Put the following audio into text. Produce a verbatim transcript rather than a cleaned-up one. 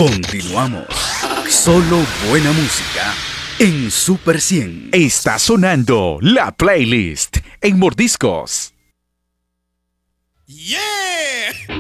Continuamos. Solo buena música en Super cien. Está sonando la playlist en Mordiscos. ¡Yeah!